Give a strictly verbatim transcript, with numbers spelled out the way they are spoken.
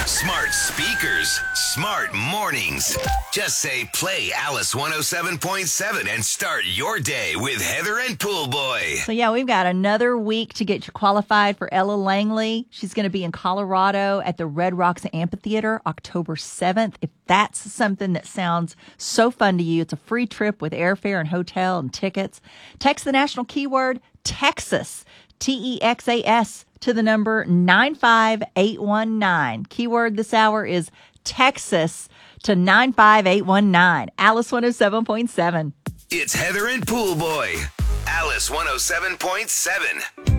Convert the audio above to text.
Smart speakers, smart mornings. Just say play Alice one oh seven point seven and start your day with Heather and Pool Boy. So, yeah, we've got another week to get you qualified for Ella Langley. She's going to be in Colorado at the Red Rocks Amphitheater October seventh. If that's something that sounds so fun to you, it's a free trip with airfare and hotel and tickets. Text the national keyword Texas, T E X A S, to the number nine five eight one nine. Keyword this hour is Texas to nine five eight one nine. Alice one oh seven point seven. It's Heather and Pool Boy. Alice one oh seven point seven.